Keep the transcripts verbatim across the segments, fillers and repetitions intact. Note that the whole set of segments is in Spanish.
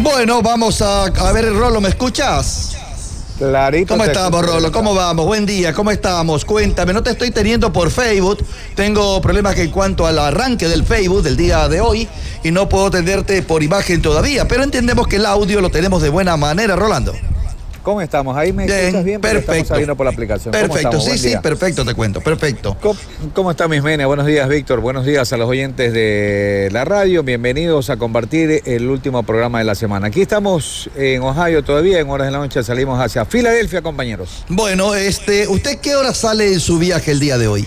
Bueno, vamos a, a ver, Rolo, ¿me escuchas? Clarito. ¿Cómo estamos, Rolo? ¿Cómo vamos? Buen día, ¿cómo estamos? Cuéntame, no te estoy teniendo por Facebook. Tengo problemas que en cuanto al arranque del Facebook del día de hoy y no puedo tenerte por imagen todavía, pero entendemos que el audio lo tenemos de buena manera, Rolando. ¿Cómo estamos? Ahí me Bien, escuchas bien, porque perfecto. Estamos saliendo por la aplicación. Perfecto, sí, Buen sí, día. perfecto, te cuento, perfecto. ¿Cómo, cómo está mis menes? Buenos días, Víctor. Buenos días a los oyentes de la radio. Bienvenidos a compartir el último programa de la semana. Aquí estamos en Ohio todavía, en horas de la noche salimos hacia Filadelfia, compañeros. Bueno, este, ¿usted qué hora sale en su viaje el día de hoy?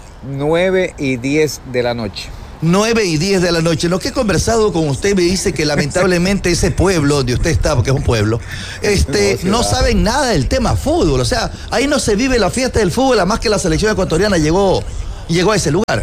nueve y diez de la noche. nueve y diez de la noche. Lo que he conversado con usted me dice que lamentablemente ese pueblo donde usted está, porque es un pueblo, este, no, no saben nada del tema fútbol. O sea, ahí no se vive la fiesta del fútbol, además que la selección ecuatoriana llegó, llegó a ese lugar.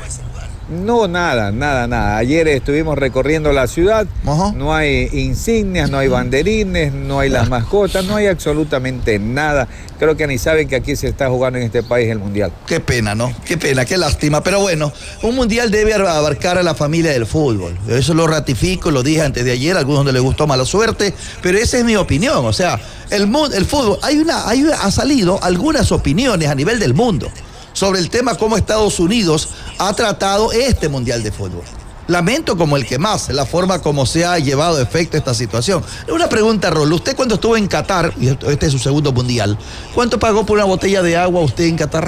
No, nada, nada, nada. Ayer estuvimos recorriendo la ciudad, uh-huh. No hay insignias, no hay banderines, no hay las mascotas, no hay absolutamente nada. Creo que ni saben que aquí se está jugando en este país el Mundial. Qué pena, ¿no? Qué pena, qué lástima. Pero bueno, un Mundial debe abarcar a la familia del fútbol. Eso lo ratifico, lo dije antes de ayer, a algunos no les gustó mala suerte, pero esa es mi opinión. O sea, el, el fútbol, hay una, hay, ha salido algunas opiniones a nivel del mundo sobre el tema cómo Estados Unidos ha tratado este Mundial de Fútbol. Lamento como el que más, la forma como se ha llevado a efecto esta situación. Una pregunta, Rolo, usted cuando estuvo en Qatar, y este es su segundo Mundial, ¿cuánto pagó por una botella de agua usted en Qatar?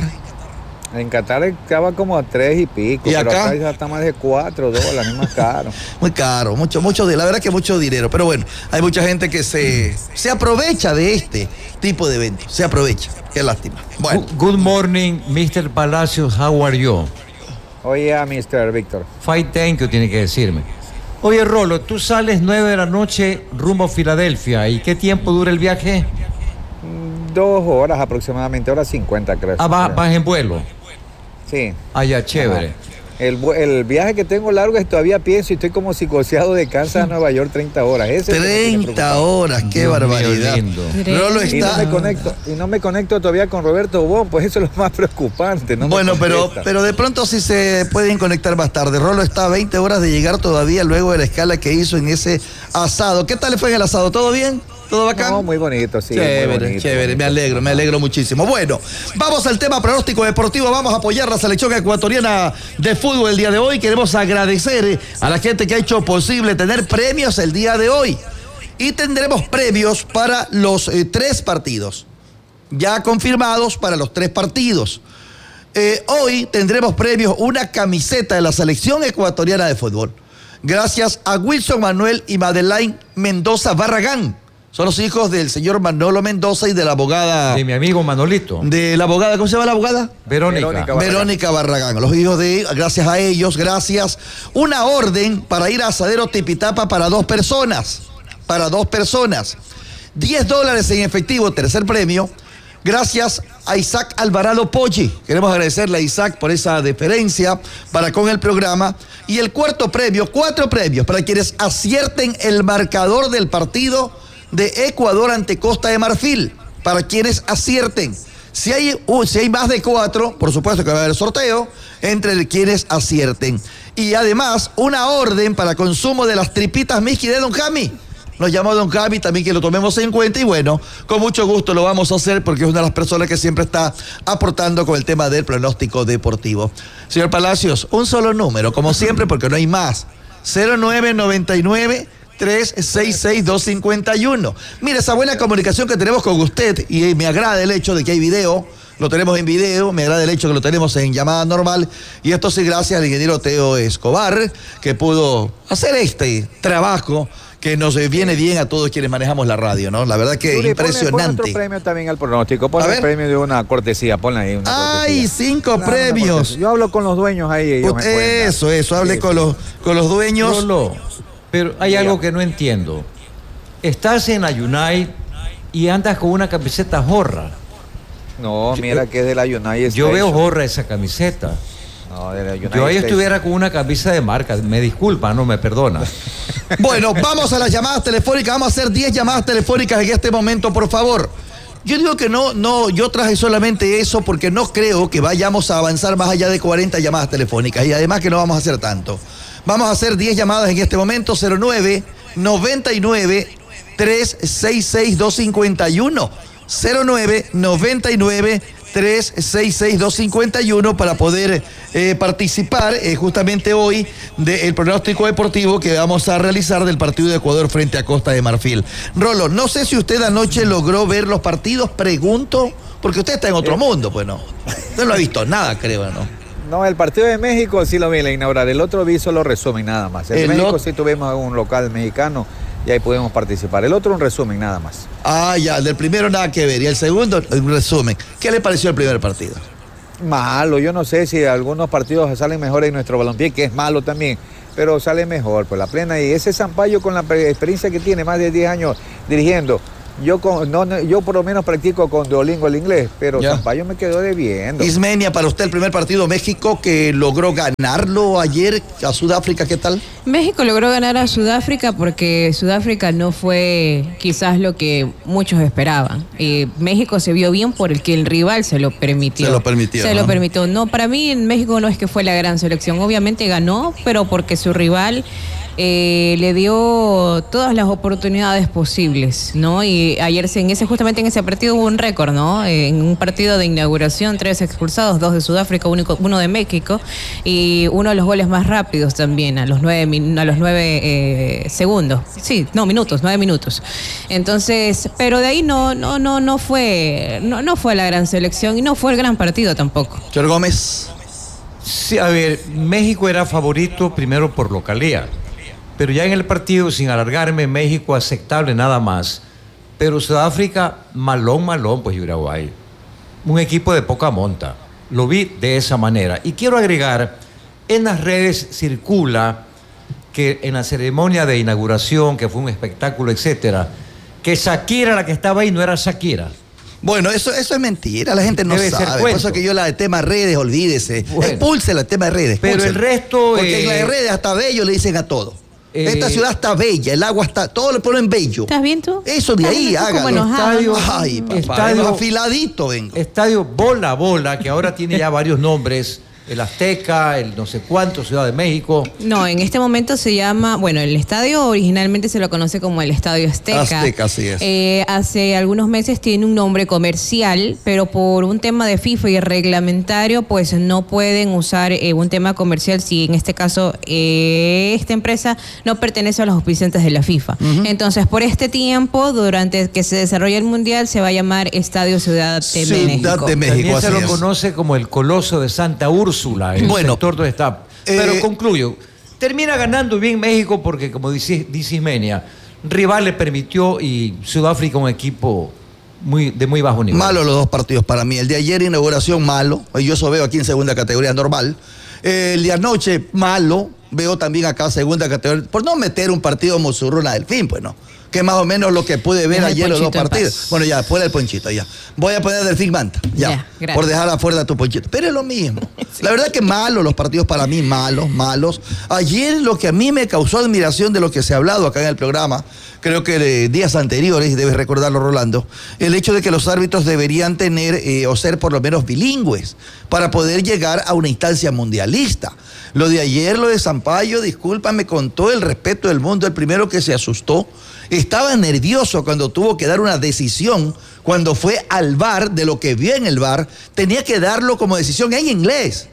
En Qatar estaba como a tres y pico, ¿Y pero acá? acá ya está más de cuatro dólares, más caro. Muy caro, mucho, mucho, la verdad que mucho dinero, pero bueno, hay mucha gente que se, se aprovecha de este tipo de eventos, se aprovecha, qué lástima. Bueno. Good morning, mister Palacios, how are you? Oye, mister Víctor. Fine, thank you, tiene que decirme. Oye, Rolo, tú sales nueve de la noche rumbo a Filadelfia, ¿y qué tiempo dura el viaje? Dos horas aproximadamente, hora cincuenta creo. Ah, vas, vas en vuelo. Sí. Ah, ya, chévere. Ajá. El, el viaje que tengo largo es todavía pienso y estoy como psicoseado de Kansas a Nueva York treinta horas. Ese treinta horas, qué Dios barbaridad. Rolo está... y, no me conecto, y no me conecto todavía con Roberto Bon, pues eso es lo más preocupante. No bueno, pero, pero de pronto sí se pueden conectar más tarde. Rolo está a veinte horas de llegar todavía luego de la escala que hizo en ese asado. ¿Qué tal le fue en el asado? ¿Todo bien? ¿Todo bacán? No, muy bonito, sí. Chévere, muy bonito, chévere, bonito. me alegro, me alegro muchísimo. Bueno, vamos al tema pronóstico deportivo, vamos a apoyar la selección ecuatoriana de fútbol el día de hoy. Queremos agradecer a la gente que ha hecho posible tener premios el día de hoy. Y tendremos premios para los eh, tres partidos, ya confirmados para los tres partidos. Eh, hoy tendremos premios, una camiseta de la selección ecuatoriana de fútbol, gracias a Wilson Manuel y Madeleine Mendoza Barragán. Son los hijos del señor Manolo Mendoza y de la abogada... De mi amigo Manolito. De la abogada, ¿cómo se llama la abogada? Verónica. Verónica Barragán. Verónica Barragán. Los hijos de, gracias a ellos, gracias. Una orden para ir a Asadero Tipitapa para dos personas. Para dos personas. diez dólares en efectivo, tercer premio. Gracias a Isaac Alvarado Poggi. Queremos agradecerle a Isaac por esa deferencia para con el programa. Y el cuarto premio, cuatro premios para quienes acierten el marcador del partido de Ecuador ante Costa de Marfil, para quienes acierten. Si hay, uh, si hay más de cuatro, por supuesto que va a haber sorteo entre quienes acierten. Y además, una orden para consumo de las tripitas Miski de Don Jami. Nos llamó Don Jami también que lo tomemos en cuenta y bueno, con mucho gusto lo vamos a hacer porque es una de las personas que siempre está aportando con el tema del pronóstico deportivo. Señor Palacios, un solo número, como siempre, porque no hay más. cero nueve noventa y nueve tres seis seis dos cinco uno. Mire, esa buena comunicación que tenemos con usted, y me agrada el hecho de que hay video, lo tenemos en video, me agrada el hecho que lo tenemos en llamada normal, y esto sí gracias al ingeniero Teo Escobar, que pudo hacer este trabajo que nos viene bien a todos quienes manejamos la radio, ¿no? La verdad que Yuri, impresionante. Ponle, ponle otro premio también al pronóstico, ponle el premio de una cortesía, ponle ahí una ¡Ay, cortesía. cinco Claro, premios! Yo hablo con los dueños ahí. Ellos me eso, eso, hable sí, con, sí. Los, con los dueños. Rolo, pero hay Diga. algo que no entiendo. Estás en la United y andas con una camiseta jorra. No, mira que es de la United Yo veo Station. jorra esa camiseta. No, de la United Yo ahí Station. estuviera con una camisa de marca. Me disculpa, no me perdona. Bueno, vamos a las llamadas telefónicas. Vamos a hacer diez llamadas telefónicas en este momento, por favor. Yo digo que no, no, yo traje solamente eso porque no creo que vayamos a avanzar más allá de cuarenta llamadas telefónicas y además que no vamos a hacer tanto. Vamos a hacer diez llamadas en este momento, cero nueve noventa y nueve tres seis seis, dos cinco uno. cero nueve noventa y nueve, tres seis seis, dos cinco uno para poder eh, participar eh, justamente hoy del pronóstico deportivo que vamos a realizar del partido de Ecuador frente a Costa de Marfil. Rolo, no sé si usted anoche logró ver los partidos, pregunto, porque usted está en otro mundo, pues no. Usted no ha visto nada, creo, ¿no? No, el partido de México sí lo vi en la inaugural, el otro vi solo resumen nada más. El, el México lo... sí tuvimos un local mexicano y ahí pudimos participar. El otro un resumen nada más. Ah, ya, el del primero nada que ver y el segundo un resumen. ¿Qué le pareció el primer partido? Malo, yo no sé si algunos partidos salen mejores en nuestro balompié, que es malo también, pero sale mejor, pues la plena. Y ese Sampaio con la experiencia que tiene, más de diez años dirigiendo. Yo con, no, no, yo por lo menos practico con Duolingo el inglés, pero Sampaio me quedó debiendo. Ismenia, para usted el primer partido México que logró ganarlo ayer a Sudáfrica, ¿qué tal? México logró ganar a Sudáfrica porque Sudáfrica no fue quizás lo que muchos esperaban. Eh, México se vio bien porque el rival se lo permitió. Se lo permitió. Se ¿no? lo permitió. No, para mí en México no es que fue la gran selección. Obviamente ganó, pero porque su rival eh, le dio todas las oportunidades posibles, ¿no? Y ayer en ese justamente en ese partido hubo un récord, ¿no? En un partido de inauguración, tres expulsados, dos de Sudáfrica, uno, uno de México, y uno de los goles más rápidos también, a los nueve, a los nueve eh, segundos. Sí, no, minutos, nueve minutos. Entonces, pero de ahí no, no, no, no fue, no, no fue la gran selección y no fue el gran partido tampoco. Señor Gómez. Sí, a ver, México era favorito primero por localía, pero ya en el partido, sin alargarme, México aceptable nada más. Pero Sudáfrica, malón, malón, pues Uruguay. Un equipo de poca monta. Lo vi de esa manera. Y quiero agregar, en las redes circula que en la ceremonia de inauguración, que fue un espectáculo, etcétera, que Shakira, la que estaba ahí, no era Shakira. Bueno, eso, eso es mentira, la gente no Debe sabe. Por eso que yo la de tema redes, olvídese. Bueno, expúlsela el tema de redes. Pero expúlsela. el resto... Porque eh, en la de redes hasta bello le dicen a todo. Eh, Esta ciudad está bella, el agua está, todo lo ponen bello. ¿Estás bien tú? Eso de ahí, hágalo. Estadio, Ay, papá, estadio, afiladito vengo. Estadio Bola Bola, que ahora tiene ya varios nombres. El Azteca, el no sé cuánto, Ciudad de México. No, en este momento se llama, bueno, el estadio originalmente se lo conoce como el Estadio Azteca. Azteca, así es. Eh, hace algunos meses tiene un nombre comercial, pero por un tema de FIFA y reglamentario, pues no pueden usar eh, un tema comercial si en este caso eh, esta empresa no pertenece a los auspiciantes de la FIFA. Uh-huh. Entonces, por este tiempo, durante que se desarrolla el Mundial, se va a llamar Estadio Ciudad de Ciudad México. Ciudad de México, También se lo es. conoce como el Coloso de Santa Úrsula. En el bueno, sector donde está. Pero eh, concluyo. Termina ganando bien México porque, como dice, dice Ismenia, rival le permitió y Sudáfrica un equipo muy, de muy bajo nivel. Malo los dos partidos para mí. El de ayer, inauguración, malo. Yo eso veo aquí en segunda categoría normal. El de anoche, malo. Veo también acá segunda categoría. Por no meter un partido Mosurruna del fin, pues no. Que más o menos lo que pude ver ayer los dos partidos. Bueno, ya, fuera el Ponchito, ya. Voy a poner Delfín Manta, ya. ya por dejar afuera a tu Ponchito. Pero es lo mismo. Sí. La verdad que malos los partidos para mí, malos, malos. Ayer lo que a mí me causó admiración de lo que se ha hablado acá en el programa, creo que de días anteriores, debes recordarlo, Rolando, el hecho de que los árbitros deberían tener eh, o ser por lo menos bilingües para poder llegar a una instancia mundialista. Lo de ayer, lo de Sampaio, discúlpame, con todo el respeto del mundo, el primero que se asustó, estaba nervioso cuando tuvo que dar una decisión, cuando fue al V A R, de lo que vio en el V A R, tenía que darlo como decisión en inglés.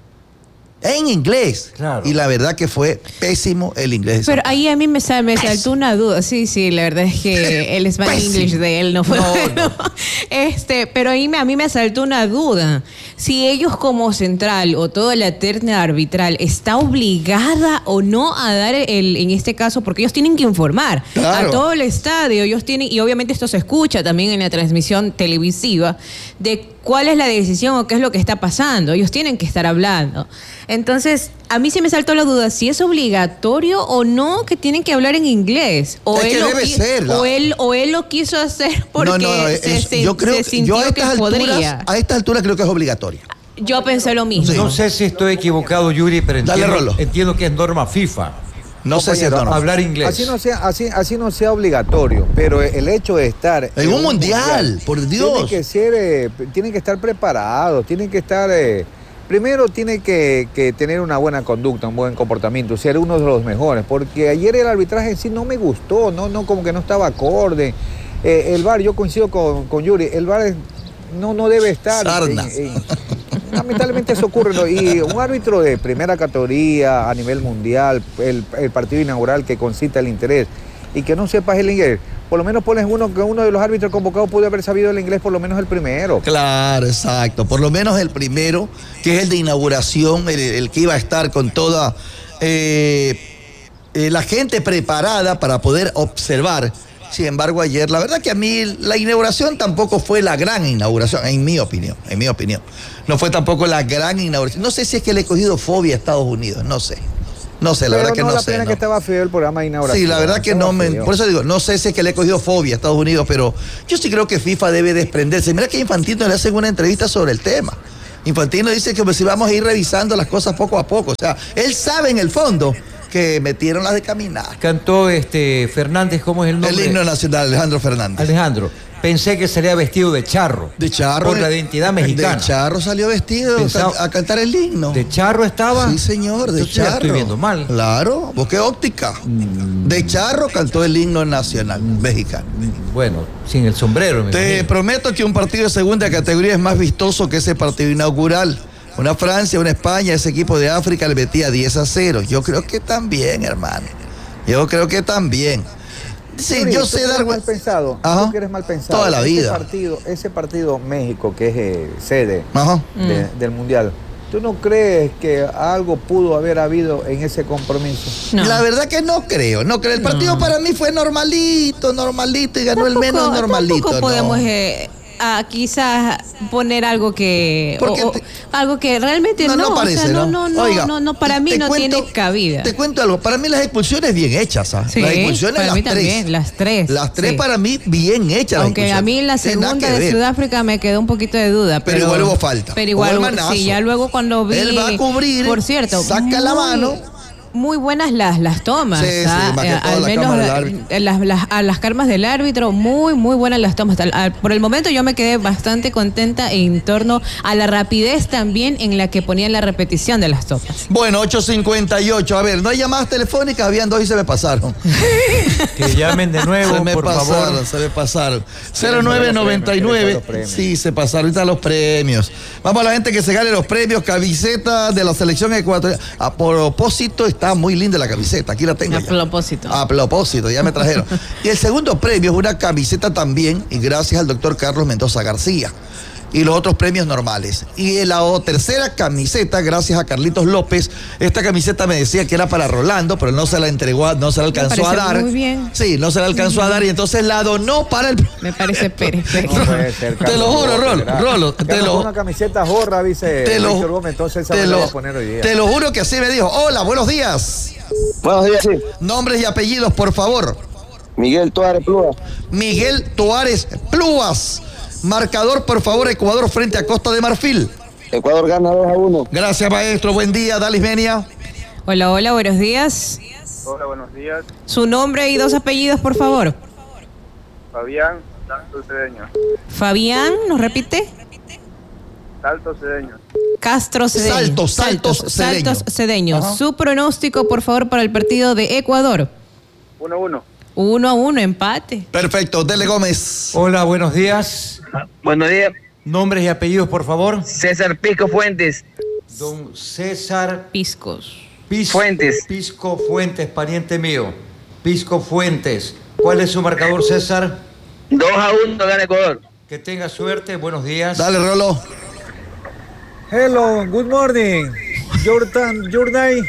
En inglés. Claro. Y la verdad que fue pésimo el inglés. Pero ahí a mí me, sal, me saltó una duda. Sí, sí, la verdad es que el Spanish English de él no fue no, bueno. No. Este, pero ahí me, a mí me saltó una duda. Si ellos como central o toda la terna arbitral está obligada o no a dar el, en este caso, porque ellos tienen que informar claro. a todo el estadio, ellos tienen, y obviamente esto se escucha también en la transmisión televisiva, de cuál es la decisión o qué es lo que está pasando. Ellos tienen que estar hablando. Entonces, a mí sí me saltó la duda si es obligatorio o no que tienen que hablar en inglés. O, es él, que lo debe qui- ser, ¿no? o, él, o él lo quiso hacer porque no, no, se, es, se, yo creo, se sintió yo a que estas alturas, podría. A esta altura creo que es obligatorio. Yo pensé lo mismo. Sí. No sé si estoy equivocado, Yuri, pero Dale, entiendo, Rolo. entiendo que es norma FIFA. No sé si es normal. Hablar inglés. Así no sea, así, así no sea obligatorio, pero el hecho de estar en, en un, un mundial, mundial, por Dios. Tienen que ser, eh, tienen que estar preparados, tienen que estar eh, primero tiene que, que tener una buena conducta, un buen comportamiento, ser uno de los mejores, porque ayer el arbitraje en sí no me gustó, no, no, como que no estaba acorde. Eh, el V A R, yo coincido con, con Yuri, el V A R no, no debe estar. En, en, lamentablemente eso ocurre, ¿no? Y un árbitro de primera categoría a nivel mundial, el, el partido inaugural que concita el interés y que no sepas el inglés, por lo menos pones uno que uno de los árbitros convocados pudo haber sabido el inglés, por lo menos el primero. Claro, exacto, por lo menos el primero, que es el de inauguración, el, el que iba a estar con toda eh, eh, la gente preparada para poder observar. Sin embargo, ayer, la verdad que a mí la inauguración tampoco fue la gran inauguración, en mi opinión, en mi opinión. No fue tampoco la gran inauguración. No sé si es que le he cogido fobia a Estados Unidos, no sé. No sé, la Pero verdad que no, no la sé. pena no. que estaba feo el programa de inauguración. Sí, la verdad que no me... Por eso digo, no sé si es que le he cogido fobia a Estados Unidos, pero yo sí creo que FIFA debe desprenderse. Mira que a Infantino le hacen una entrevista sobre el tema. Infantino dice que pues, si vamos a ir revisando las cosas poco a poco. O sea, él sabe en el fondo que metieron las de caminar. Cantó este Fernández, ¿cómo es el nombre? El himno nacional, Alejandro Fernández. Alejandro. Pensé que sería vestido de charro. De charro. Por la identidad mexicana. De charro salió vestido Pensaba, a cantar el himno. ¿De charro estaba? Sí, señor, de Entonces charro. Ya estoy viendo mal. Claro, busqué óptica. Mm. De charro cantó el himno nacional mm. mexicano. Bueno, sin el sombrero. Me Te imagino. prometo que un partido de segunda categoría es más vistoso que ese partido inaugural. Una Francia, una España, ese equipo de África le metía diez a cero. Yo creo que también, hermano. Yo creo que también. Sí, Yuri, yo tú sé eres dar... mal pensado. Ajá. Tú que eres mal pensado. Toda la vida. Ese partido, ese partido México, que es eh, sede Ajá. de, mm. del Mundial, ¿tú no crees que algo pudo haber habido en ese compromiso? No. La verdad que no creo, no creo. El partido no. para mí fue normalito, normalito y ganó tampoco, el menos normalito. Tampoco podemos... No. Eh... a quizás poner algo que o, te, o, algo que realmente no, no, no parece, o sea, no, no, no, Oiga, no, no, para mí no cuento, tiene cabida. Te cuento algo, para mí las expulsiones bien hechas, ¿ah? Sí, las expulsiones para las mí tres. También, las tres. Las tres sí. para mí bien hechas. Aunque a mí la segunda de Sudáfrica me quedó un poquito de duda, pero, pero igual hubo falta. Pero igual sí, ya luego cuando vi él va a cubrir, por cierto, saca muy, la mano. Muy buenas las, las tomas, sí, ¿ah? sí, eh, al la menos la, las, las, a las carmas del árbitro, muy, muy buenas las tomas. Por el momento yo me quedé bastante contenta en torno a la rapidez también en la que ponían la repetición de las tomas. Bueno, ocho cincuenta y ocho, a ver, no hay llamadas telefónicas, habían dos y se me pasaron. Que llamen de nuevo, se me por pasaron, favor. Se me pasaron. cero nueve noventa y nueve, sí, se pasaron, ahorita los premios. Vamos a la gente que se gane los premios, camiseta de la selección ecuatoriana. A propósito, está muy linda la camiseta, aquí la tengo. A ya. propósito. A propósito, ya me trajeron. Y el segundo premio es una camiseta también, y gracias al doctor Carlos Mendoza García. Y los otros premios normales. Y la tercera camiseta, gracias a Carlitos López, esta camiseta me decía que era para Rolando, pero no se la entregó, no se la alcanzó a dar. Muy bien. Sí, no se la alcanzó a dar y entonces la donó para el... Me parece perfecto. No puede ser, te lo juro, Rolo, Rolo, te lo... una camiseta jorra, dice te lo, Víctor Gómez, entonces esa te me lo, la voy a poner hoy día. Te lo juro que así me dijo. Hola, buenos días. Buenos días, sí. Nombres y apellidos, por favor. Miguel Tuárez Plúas. Miguel Tuárez Plúas. Marcador, por favor, Ecuador frente a Costa de Marfil. Ecuador gana dos a uno. Gracias, maestro. Buen día, Dalis Menia. Hola, hola, buenos días. Hola, buenos días. Su nombre y dos apellidos, por favor. Fabián Salto Cedeño. Fabián, ¿nos repite? Salto Cedeño. Castro Cedeño. Saltos, Saltos, Saltos Cedeño. Saltos Cedeño. Ajá. Su pronóstico, por favor, para el partido de Ecuador. uno a uno. Uno a uno, empate. Perfecto, Dele Gómez. Hola, buenos días. Buenos días. Nombres y apellidos, por favor. César Pisco Fuentes. Don César Piscos. Pis Fuentes. Pisco Fuentes, pariente mío. Pisco Fuentes. ¿Cuál es su marcador, César? dos a uno gana Ecuador. Que tenga suerte, buenos días. Dale, Rolo. Hello, good morning. Jordan, Jordan.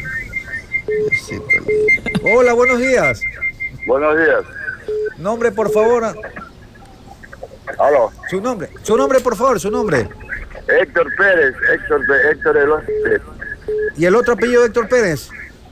Hola, buenos días. Buenos días. Nombre, por favor. Aló. Su nombre. Su nombre, por favor, su nombre. Héctor Pérez, Héctor, Héctor Pérez. ¿Y el otro apellido de Héctor Pérez?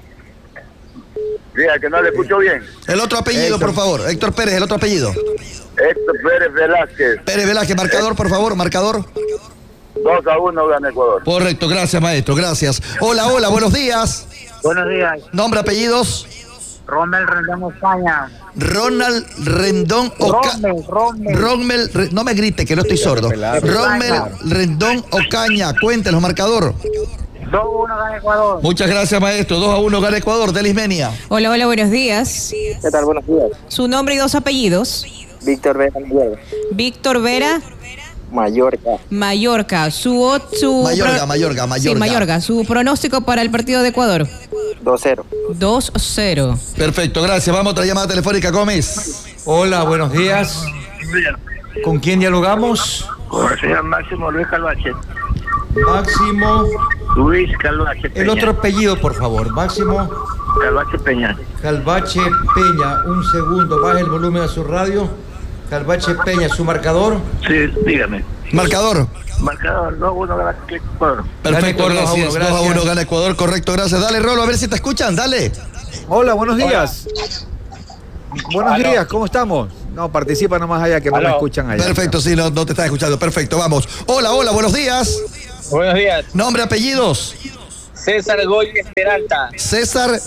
Diga que no le escucho bien. El otro apellido, Héctor. por favor. Héctor Pérez, el otro apellido. Héctor Pérez Velázquez. Pérez Velázquez, marcador, por favor, marcador. dos a uno gana Ecuador. Correcto, gracias, maestro, gracias. Hola, hola, buenos días. Buenos días. Nombre, apellidos. Rommel Rendón Ocaña. Ronald Rendón Ocaña. Rommel, Re... no me grite que no estoy sordo. Rommel Rendón Ocaña. Cuéntenos, marcador. dos a uno gana Ecuador. Muchas gracias, maestro. dos a uno gana Ecuador. Delismenia. Hola, hola, buenos días. ¿Qué tal? Buenos días. Su nombre y dos apellidos. Víctor Vera Mayorga. Víctor Vera Mallorca. Mallorca. Su, su Mayorga, pro... Mayorga, Mayorga. Sí, Mallorca. Su pronóstico para el partido de Ecuador. dos cero. dos cero. Perfecto, gracias. Vamos a otra llamada telefónica, Gómez. Hola, buenos días. ¿Con quién dialogamos? Con el señor Máximo Luis Calvache. Máximo. Luis Calvache Peña. El otro apellido, por favor. Máximo Calvache Peña. Calvache Peña. Un segundo, baje el volumen a su radio. Calvache Peña, ¿su marcador? Sí, dígame. Marcador. Marcador dos a uno gana Ecuador. Perfecto, Gana Ecuador, gracias. dos a uno, dos a uno gracias. gana Ecuador, correcto, gracias. Dale, Rolo, a ver si te escuchan, dale. Hola, buenos días. Buenos Aló. días, ¿cómo estamos? No, participa nomás allá que no Aló. me escuchan allá. Perfecto, sí, no, no te están escuchando. Perfecto, vamos. Hola, hola, buenos días. Buenos días. Nombre, apellidos. César Goyes Peralta. César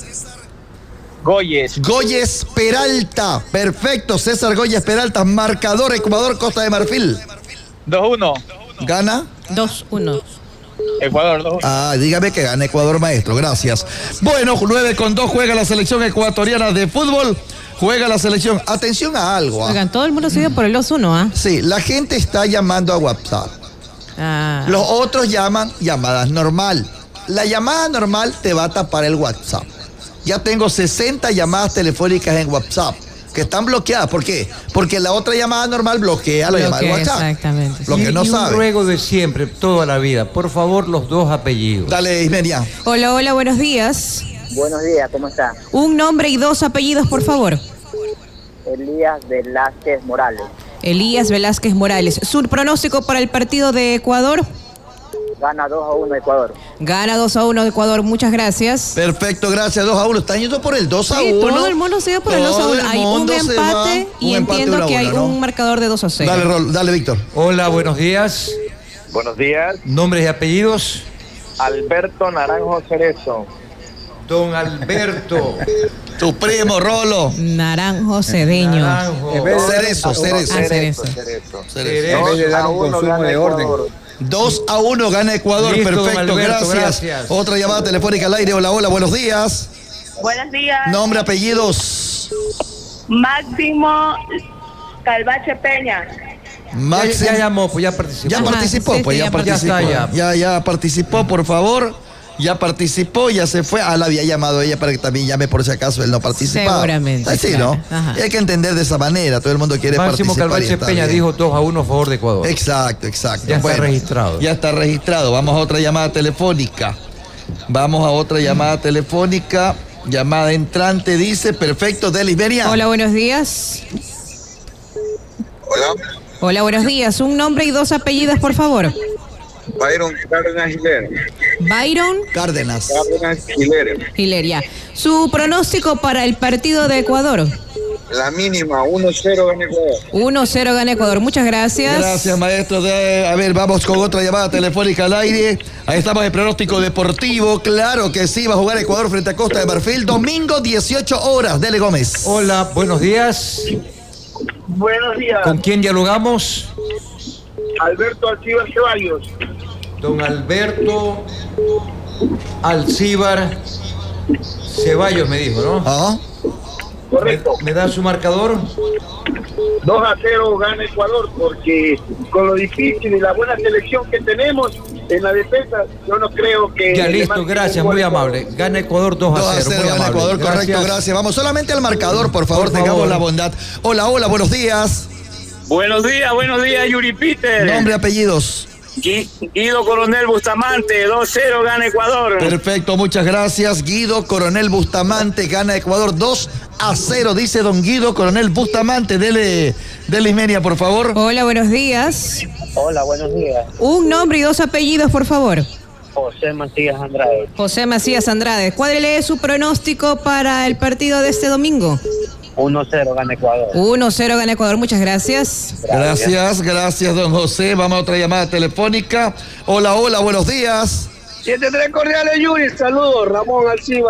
Goyes. Goyes Peralta. Perfecto, César Goyes Peralta. Marcador, Ecuador, Costa de Marfil. dos a uno. Gana. dos uno. Ecuador dos a uno. Ah, dígame que gana Ecuador, maestro. Gracias. Bueno, nueve con dos juega la selección ecuatoriana de fútbol. Juega la selección. Atención a algo. ¿ah? Oigan, todo el mundo se dio por el dos uno, ¿ah? Sí, la gente está llamando a WhatsApp. Ah. Los otros llaman llamadas normal. La llamada normal te va a tapar el WhatsApp. Ya tengo sesenta llamadas telefónicas en WhatsApp que están bloqueadas. ¿Por qué? Porque la otra llamada normal bloquea la llamada de Bloquea, WhatsApp. exactamente. Lo Y- que no y un sabe. ruego de siempre, toda la vida. Por favor, los dos apellidos. Dale, Ismenia. Hola, hola, buenos días. Buenos días, ¿cómo está? Un nombre y dos apellidos, por favor. Elías Velázquez Morales. Elías Velázquez Morales. Su pronóstico para el partido de Ecuador. Gana dos a uno Ecuador. Gana dos a uno Ecuador. Muchas gracias. Perfecto, gracias. dos a uno. Están yendo por el dos a Sí, uno. todo el mundo se dio por el dos a Todo uno. el Hay un mundo se va. empate y Un empate, entiendo uno a que hay uno, ¿no? un marcador de dos a cero. Dale, Rol, dale, Víctor. Hola, buenos días. Buenos días. Nombres y apellidos. Alberto Naranjo Cerezo. Don Alberto. Tu primo, Rolo. Naranjo Cedeño. Naranjo. En vez de- Cerezo, cerezo. Ah, Cerezo. Cerezo. Cerezo. En vez de dar un Dos a uno consumo gana de orden. Ecuador. dos a uno gana Ecuador. Listo, don Perfecto, Alberto, gracias. gracias. Otra llamada telefónica al aire. Hola, hola, buenos días. Buenos días. Nombre, apellidos. Máximo Calvache Peña. Ya, Máximo. ya llamó, pues ya participó. Ya Ajá, participó, sí, pues sí, ya ya participó. participó. Ya está, Ya, ya participó, por favor. Ya participó, ya se fue. Ah, la había llamado ella para que también llame por si acaso él no participaba. Seguramente, Sí, claro. ¿no? Ajá. Y hay que entender de esa manera. Todo el mundo quiere Máximo participar. y Calvache está Peña bien. dijo dos a uno a favor de Ecuador. Exacto, exacto. Ya está registrado. Ya está registrado. Vamos a otra llamada telefónica. Vamos a otra llamada telefónica. Llamada entrante, dice. Perfecto, de Liberia. Hola, buenos días. Hola. Hola, buenos días. Un nombre y dos apellidos, por favor. Byron Cárdenas Giler. Byron Cárdenas. Cárdenas Giler. Hileria. Su pronóstico para el partido de Ecuador. La mínima, uno cero gana Ecuador. uno cero gana Ecuador. Muchas gracias. Gracias, maestro. De, a ver, vamos con otra llamada telefónica al aire. Ahí estamos en pronóstico deportivo. Claro que sí, va a jugar Ecuador frente a Costa de Marfil. Domingo, dieciocho horas. Dele Gómez. Hola, buenos días. Buenos días. ¿Con quién dialogamos? Alberto Alcibar Ceballos. Don Alberto Alcíbar Ceballos me dijo, ¿no? Ah, Correcto. ¿Me, me da su marcador? dos a cero gana Ecuador porque con lo difícil y la buena selección que tenemos en la defensa, yo no creo que... Ya le listo, marquen gracias, un gol muy a Ecuador. amable. Gana Ecuador dos dos a a cero, cero muy gana amable. Ecuador. Correcto, gracias. Vamos solamente al marcador, por favor. Por Tengamos favor. la bondad. Hola, hola, buenos días. Buenos días, buenos días, Yuri Peter. Nombre, apellidos. Gui- Guido Coronel Bustamante, dos cero gana Ecuador. Perfecto, muchas gracias. Guido Coronel Bustamante gana Ecuador dos a cero, dice don Guido Coronel Bustamante. Dele, dele Ismenia, por favor. Hola, buenos días. Hola, buenos días. Un nombre y dos apellidos, por favor. José Macías Andrade. José Macías Andrade. Cuádrele su pronóstico para el partido de este domingo. uno cero gana Ecuador. uno cero gana Ecuador. Muchas gracias. Gracias, gracias, don José. Vamos a otra llamada telefónica. Hola, hola, buenos días. siete tres cordiales, Yuri. Saludos, Ramón Alcibar.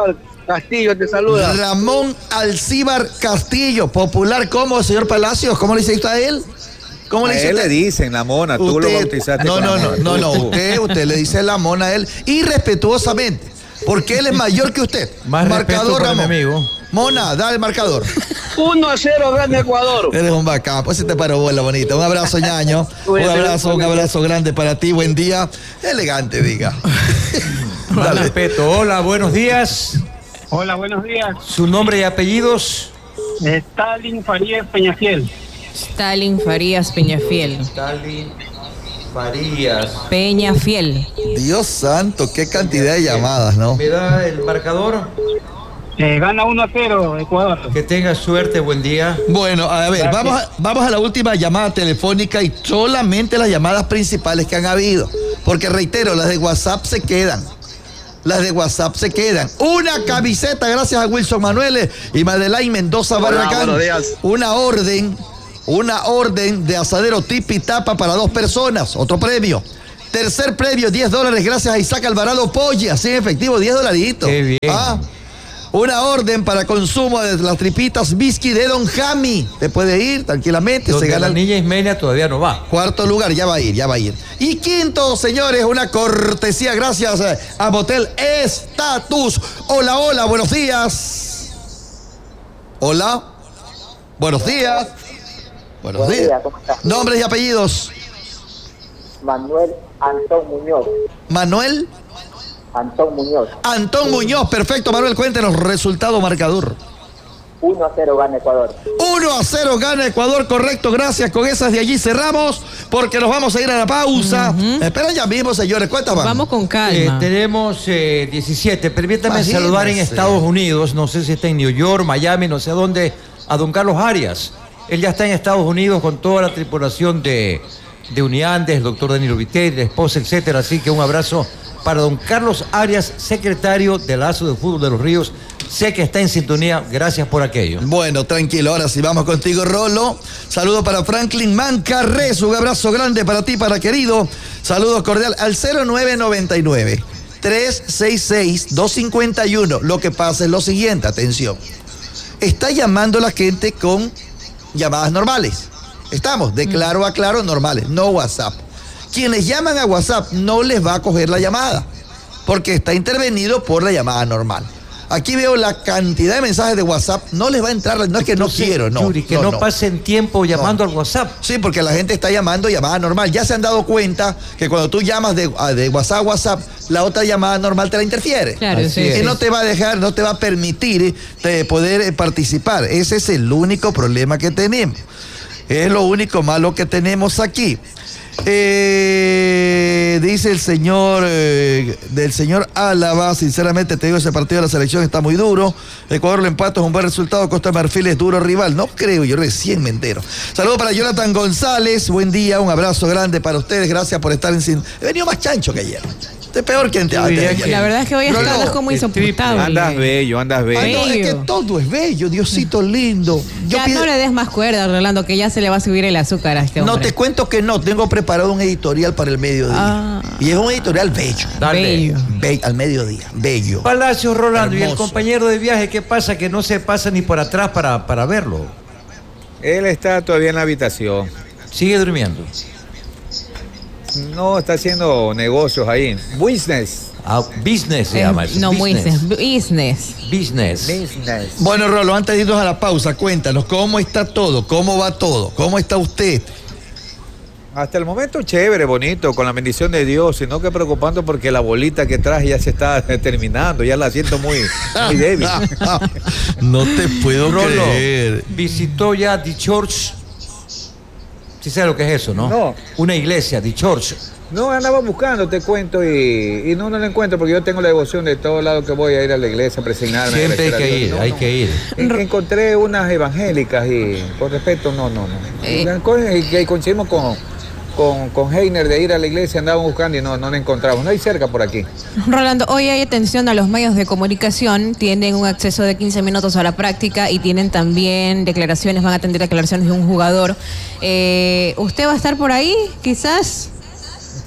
Castillo te saluda. Ramón Alcíbar Castillo, popular como, señor Palacios, ¿cómo le dice usted a él? ¿Cómo a le dice él usted? le dicen la mona, tú Usted- lo bautizaste. No, con no, la no, mona. no, no, Tú- usted, usted le dice la mona a él irrespetuosamente, porque él es mayor que usted. Más respeto para mi amigo. Mona, dale el marcador. uno a cero gana Ecuador. Eres un bacán, pues se te paró bola bonita. Un abrazo, ñaño. Un abrazo, un abrazo grande para ti. Buen día. Elegante, diga. Más Dale. respeto. Hola, buenos días. Hola, buenos días. Su nombre y apellidos. Stalin Farías Peñafiel. Stalin Farías Peñafiel. Stalin Farías. Peñafiel. Dios santo, qué cantidad de llamadas, ¿no? ¿Me da el marcador? Eh, gana uno a cero Ecuador. Que tenga suerte, buen día. Bueno, a ver, vamos a, vamos a la última llamada telefónica y solamente las llamadas principales que han habido. Porque reitero, las de WhatsApp se quedan. Las de WhatsApp se quedan. Una camiseta, gracias a Wilson Manuel y Madeleine Mendoza Hola, Barragán. buenos días. Una orden, una orden de asadero Tipi Tapa para dos personas. Otro premio. Tercer premio, diez dólares, gracias a Isaac Alvarado Polla. Así en efectivo, diez dolaritos. Qué bien. Ah, una orden para consumo de las tripitas Whisky de Don Jami. Te puede ir tranquilamente. Donde se gana la el niña Ismenia todavía no va. cuarto lugar. Ya va a ir, ya va a ir. Y quinto, señores, una cortesía gracias eh, a Motel Estatus. Hola, hola, buenos días. Hola. Buenos días. Buenos Buen días. día, ¿cómo estás? Nombres y apellidos. Manuel Antón Muñoz. Manuel Antón Muñoz. Antón Muñoz. Perfecto, Manuel, cuéntenos. Resultado marcador. uno a cero gana Ecuador. uno a cero gana Ecuador, correcto, gracias. Con esas de allí cerramos porque nos vamos a ir a la pausa. Ujú. Esperen ya mismo, señores. ¿Cuántas van? Vamos con Eh, calma. tenemos eh, diecisiete. Permítame Imagínese. saludar en Estados Unidos, no sé si está en New York, Miami, no sé dónde, a don Carlos Arias. Él ya está en Estados Unidos con toda la tripulación de, de Uniandes, el doctor Danilo Viteri, la esposa, etcétera. Así que un abrazo para don Carlos Arias, secretario del Lazo de Fútbol de los Ríos. Sé que está en sintonía, gracias por aquello. Bueno, tranquilo, ahora sí vamos contigo, Rolo. Saludo para Franklin Mancarres, un abrazo grande para ti, para querido. Saludos cordial al cero nueve nueve nueve, tres seis seis, dos cinco uno. Lo que pasa es lo siguiente, atención. Está llamando la gente con llamadas normales. Estamos, de claro a claro, normales, no WhatsApp. Quienes llaman a WhatsApp no les va a coger la llamada, porque está intervenido por la llamada normal. Aquí veo la cantidad de mensajes de WhatsApp, no les va a entrar, no es que no Entonces, quiero, no. Yuri, que no, pasen tiempo llamando al WhatsApp. Sí, porque la gente está llamando llamada normal. Ya se han dado cuenta que cuando tú llamas de, a- de WhatsApp a WhatsApp, la otra llamada normal te la interfiere. Claro, Así sí, es. Que sí. no te va a dejar, no te va a permitir eh, poder eh, participar. Ese es el único problema que tenemos. Es lo único malo que tenemos aquí. Eh, dice el señor, eh, del señor Álava, sinceramente te digo, ese partido de la selección está muy duro. Ecuador lo empata, es un buen resultado. Costa de Marfil es duro rival. No creo, yo recién me entero. Saludos para Jonathan González, buen día, un abrazo grande para ustedes. Gracias por estar en sin. He venido más chancho que ayer. Estoy peor que antes. Yo diría antes de que- La ayer. verdad es que hoy No, está no, como el insoportable. Andas bello, andas bello. Ay, no, es que Bello. todo es bello, Diosito lindo. Yo Ya pido- no le des más cuerda, Rolando, que ya se le va a subir el azúcar a este hombre. No, te cuento que no, tengo preparado un editorial para el mediodía. Ah. Y es un editorial bello. Dale. Bello. Be- al mediodía, bello. Palacio Rolando, y el Hermoso. compañero de viaje, ¿qué pasa? Que no se pasa ni por atrás para, para verlo. Él está todavía en la habitación. Sigue durmiendo. No, está haciendo negocios ahí. Business. Ah, business se Eh, llama eso. no, business. business. Business. Business. Bueno, Rolo, antes de irnos a la pausa, cuéntanos cómo está todo, cómo va todo, cómo está usted. Hasta el momento chévere, bonito, con la bendición de Dios, sino que preocupando porque la bolita que traje ya se está terminando, ya la siento muy, muy débil. No te puedo Rolo, creer. visitó ya The Church. Sí sabes lo que es eso, ¿no? No. Una iglesia, The Church. No, andaba buscando, te cuento, y, y no, no lo encuentro porque yo tengo la devoción de todos lados que voy a ir a la iglesia a presionarme. Siempre hay que ir, hay que ir. En- encontré unas evangélicas y con respeto, no, no, no. Eh. Y que coincidimos con, con, con Heiner de ir a la iglesia, andábamos buscando y no, no la encontramos. No hay cerca por aquí. Rolando, hoy hay atención a los medios de comunicación, tienen un acceso de quince minutos a la práctica y tienen también declaraciones, van a atender declaraciones de un jugador. Eh, ¿Usted va a estar por ahí, quizás?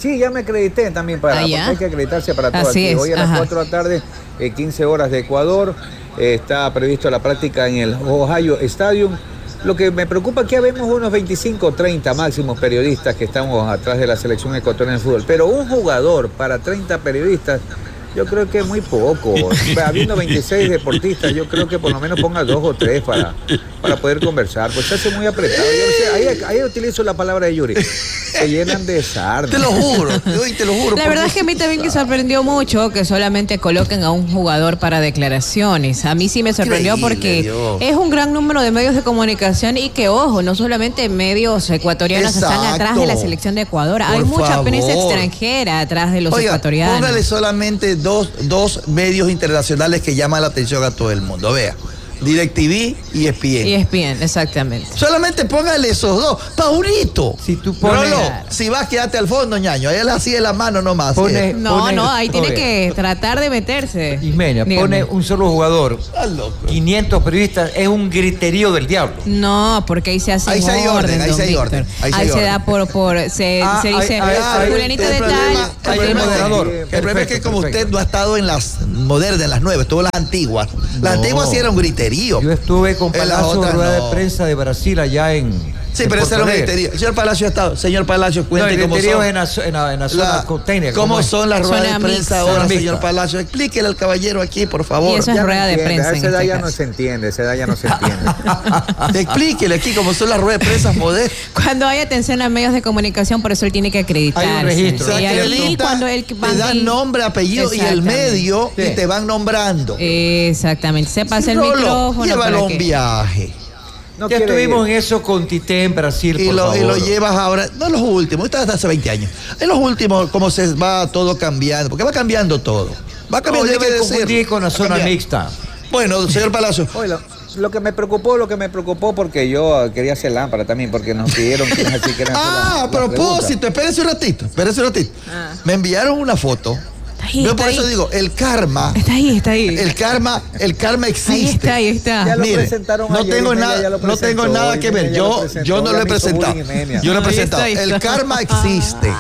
Sí, ya me acredité también para, Ah, porque ¿ya? hay que acreditarse para todo. Así aquí. es, Hoy a las ajá. cuatro de la tarde, eh, quince horas de Ecuador, eh, está previsto la práctica en el Ohio Stadium. Lo que me preocupa es que habemos unos veinticinco o treinta máximos periodistas que estamos atrás de la selección ecuatoriana de fútbol, pero un jugador para treinta periodistas, yo creo que es muy poco. Habiendo veintiséis deportistas, yo creo que por lo menos ponga dos o tres para, para poder conversar. Pues se hace muy apretado. Yo no sé, ahí, ahí utilizo la palabra de Yuri. Se llenan de sarna. Te lo juro, hoy te lo juro. La porque verdad es que a mí también me sorprendió mucho que solamente coloquen a un jugador para declaraciones. A mí sí me sorprendió Increíble, porque Dios. es un gran número de medios de comunicación y que, ojo, no solamente medios ecuatorianos están Exacto. atrás de la selección de Ecuador. Hay Por mucha prensa favor. extranjera atrás de los Oiga, ecuatorianos. póngale solamente dos, dos medios internacionales que llaman la atención a todo el mundo. Vea, DirecTV y E S P N. Y es bien, exactamente. Solamente póngale esos dos. Paulito. Si tú pones- Rolo, si vas, quédate al fondo, ñaño. Ahí él así de la mano nomás. Pone- Eh. No, Pone- no, ahí tiene oye. que tratar de meterse. Ismenia, Dígame. pone un solo jugador, Estás loco. quinientos periodistas, es un griterío del diablo. No, porque ahí se hace Ahí sí hay orden, ahí don sí hay Víctor. orden, ahí sí hay se orden. da por, por se, Ah, se ahí- dice, ahí- ahí- fulanita el de problema, tal. el hay un problema- moderador. el problema es que Perfecto, como perfecto. usted no ha estado en las modernas, en las nuevas, estuvo en las antiguas. Las No. antiguas sí era un griterío. Yo estuve con En las Palacio otras rueda no. de prensa de Brasil allá en. Sí, en pero ese era un Porto Alegre. griterío. Señor Palacio ha estado. Señor Palacio, No, cuente el cómo griterío son. es en la, zo- en la, en la zona La- container. ¿Cómo es? son las ruedas Zona de prensa mixta. ahora, Zona señor mixta. Palacio? Explíquele al caballero aquí, por favor. Y eso es Ya no rueda de entiende, prensa A en esa edad este ya no caso. se entiende, a esa edad ya no se entiende. Explíquele aquí cómo son las ruedas de prensa modernas. Cuando hay atención a medios de comunicación, por eso él tiene que acreditarse. Hay un registro. Se Y ahí acredita, cuando él te va dan y- nombre, apellido y el Exactamente. medio Sí. y te van nombrando. Exactamente. Se pasa el Rolo, micrófono. llévalo para a un que- viaje. No Ya quiere estuvimos ir. en eso con Tite en Brasil, Y por lo, y lo favor. llevas ahora, no en los últimos, esto hasta hace veinte años. En los últimos, como se va todo cambiando, porque va cambiando todo. Va No, cambiando, debe debe de confundir ser. con la Va zona cambiando. mixta. Bueno, señor Palacio. Oye, lo, lo que me preocupó, lo que me preocupó porque yo quería hacer lámpara también, porque nos pidieron que así que eran Ah, a propósito, espérese un ratito, espérese un ratito. Ah. Me enviaron una foto. Está ahí, Yo está por eso ahí. digo, el karma, Está ahí, está ahí. el karma, el karma existe. Ahí está, ahí está. Ya lo Mire, presentaron no ayer, tengo Imelia nada, ya lo no tengo presentó, nada que ver. Imelia ya lo Yo, presentó, yo no ya lo he me hizo presentado. bullying, Imelia. Yo lo he Ahí presentado. está, ahí El está. karma existe.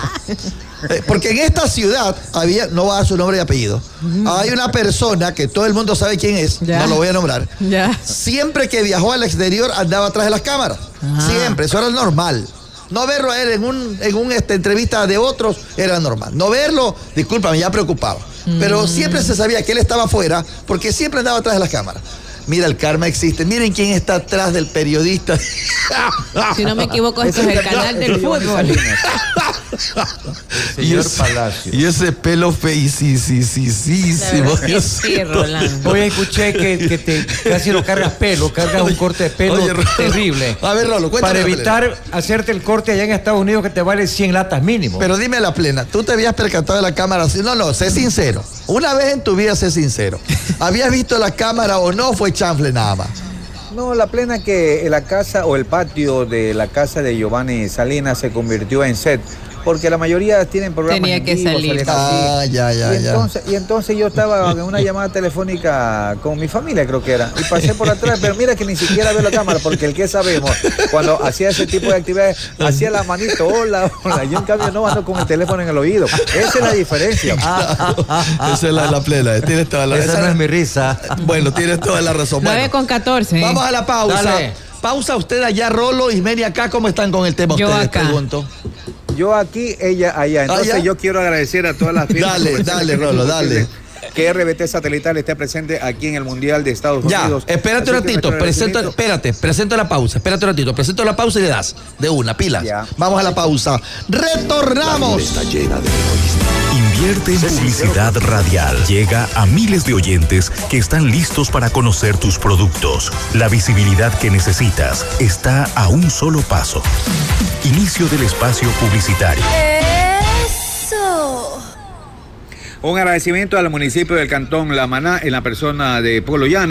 Eh, Porque en esta ciudad había, no va a dar su nombre y apellido. Hay una persona que todo el mundo sabe quién es, Ya. no lo voy a nombrar. Ya. Siempre que viajó al exterior andaba atrás de las cámaras. Ah. Siempre, eso era normal. No verlo a él en un, en un este, entrevista de otros era normal. No verlo, discúlpame, ya preocupaba. Pero siempre se sabía que él estaba afuera porque siempre andaba atrás de las cámaras. Mira, el karma existe. Miren quién está atrás del periodista. Si no me equivoco, esto es el canal del fútbol. Señor Palacio. Y ese pelo feicísimo. Sí, Rolando. Hoy escuché que, que te casi no cargas pelo, cargas un corte de pelo Oye, Rolo. terrible. A ver, Rolo, cuéntame Para la evitar hacerte el corte allá en Estados Unidos que te vale cien latas mínimo. Pero dime la plena, ¿tú te habías percatado de la cámara? No, no, sé sincero. Una vez en tu vida, sé sincero. ¿Habías visto la cámara o no? Fue chanfle nada más. No, la plena que la casa o el patio de la casa de Giovanni Salinas se convirtió en set, porque la mayoría tienen programas Tenía en que vivo, salir. salen así. Ah, ya, ya, y ya. entonces, Y entonces yo estaba en una llamada telefónica con mi familia, creo que era, y pasé por atrás, pero mira que ni siquiera veo la cámara, porque el que sabemos, cuando hacía ese tipo de actividades, hacía la manito, hola, hola, yo en cambio no ando con el teléfono en el oído. Esa es la diferencia. Esa es la, la plena. Tienes toda la Esa no es mi risa. Bueno, tienes toda la razón. nueve Bueno, con catorce. vamos a la pausa. Dale. Pausa usted allá, Rolo, y Mary acá. ¿Cómo están con el tema Yo ustedes? acá. Pregunto. Yo aquí, ella allá. Entonces Allá. yo quiero agradecer a todas las firmas Dale, comerciales dale, que Rolo, hacen dale. posible que R B T Satelital esté presente aquí en el Mundial de Estados Ya, Unidos. espérate un Así que ratito, nuestro presento, agradecimiento- espérate, presento la pausa, espérate un ratito, presento la pausa y le das de una, pilas. Ya. Vamos a la pausa. Retornamos. Está llena de periodistas. Invierte en publicidad radial. Llega a miles de oyentes que están listos para conocer tus productos. La visibilidad que necesitas está a un solo paso. Inicio del espacio publicitario. Eso. Un agradecimiento al municipio del Cantón La Maná, en la persona de Polo Llanes,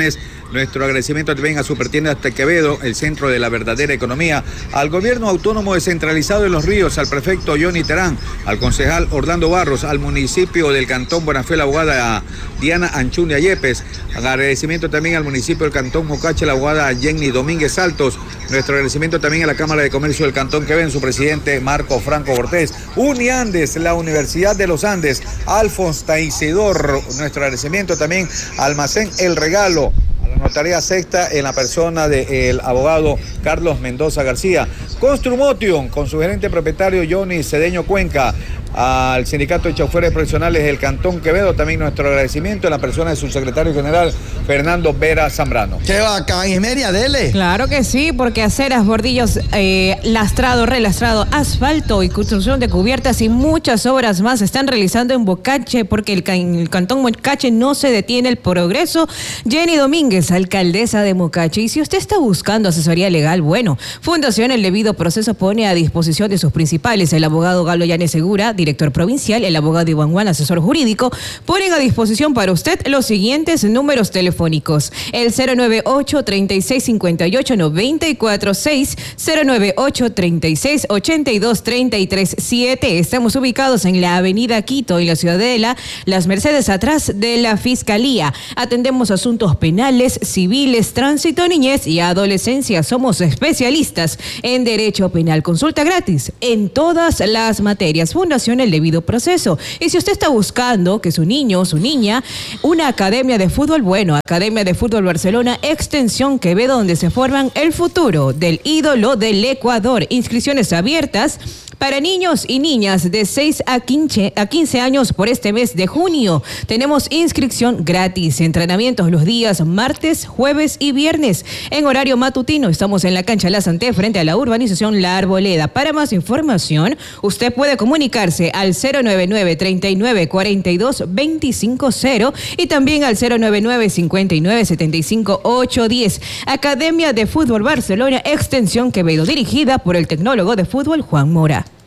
Nuestro agradecimiento también a Supertiendas Quevedo, el centro de la verdadera economía, al gobierno autónomo descentralizado de Los Ríos, al prefecto Johnny Terán, al concejal Orlando Barros, al municipio del Cantón Buenafé, la abogada Diana Anchunia Yepes. Agradecimiento también al municipio del Cantón Mocache, la abogada Jenny Domínguez Saltos. Nuestro agradecimiento también a la Cámara de Comercio del Cantón Quevedo, su presidente Marco Franco Cortés. Uniandes, la Universidad de los Andes, Alfons Taisidor. Nuestro agradecimiento también al Almacén El Regalo, a la Notaría Sexta en la persona del abogado Carlos Mendoza García. Construmotion, con su gerente propietario Johnny Cedeño Cuenca, al Sindicato de Choferes Profesionales del Cantón Quevedo, también nuestro agradecimiento en la persona de su secretario general, Fernando Vera Zambrano. ¡Qué bacán, Ismeria, dele! Claro que sí, porque aceras, bordillos, eh, lastrado, relastrado, asfalto y construcción de cubiertas y muchas obras más se están realizando en Bocache, porque el, en el Cantón Bocache no se detiene el progreso. Jenny Domínguez, alcaldesa de Mocache. Y si usted está buscando asesoría legal, bueno, Fundación El Debido Proceso pone a disposición de sus principales, el abogado Galo Llanes Segura, director provincial, el abogado Iván Juan, asesor jurídico, ponen a disposición para usted los siguientes números telefónicos: el cero nueve ocho, treinta y seis, cincuenta y ocho, noventa y cuatro seis, cero nueve ocho, treinta y seis, ochenta y dos, treinta y tres siete. Estamos ubicados en la avenida Quito, en la Ciudadela, Las Mercedes, atrás de la Fiscalía. Atendemos asuntos penales, civiles, tránsito, niñez y adolescencia. Somos especialistas en derecho penal. Consulta gratis en todas las materias. Fundación El Debido Proceso. Y si usted está buscando que su niño o su niña, una academia de fútbol, bueno, Academia de Fútbol Barcelona, Extensión Quevedo, donde se forman el futuro del ídolo del Ecuador. Inscripciones abiertas para niños y niñas de seis a quince años por este mes de junio. Tenemos inscripción gratis, entrenamientos los días martes, jueves y viernes. En horario matutino estamos en la cancha La Santé, frente a la urbanización La Arboleda. Para más información, usted puede comunicarse al cero nueve nueve, treinta y nueve, cuarenta y dos, veinticinco cero y también al cero nueve nueve, cincuenta y nueve, setenta y cinco, ochocientos diez. Academia de Fútbol Barcelona, Extensión Quevedo, dirigida por el tecnólogo de fútbol Juan Mora.